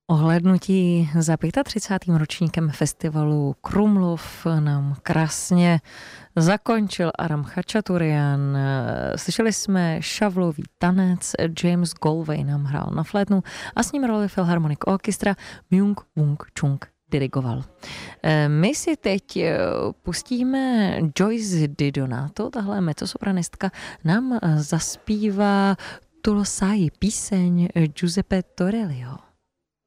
Ohlédnutí za 35. ročníkem festivalu Krumlov nám krásně zakončil Aram Chačaturian. Slyšeli jsme šavlový tanec, James Galway nám hrál na flétnu a s ním roli Philharmonic Orchestra Myung Wung Chung dirigoval. My si teď pustíme Joyce Didonato, tahle mezzosopranistka nám zaspívá Tulosai, píseň Giuseppe Torelliho.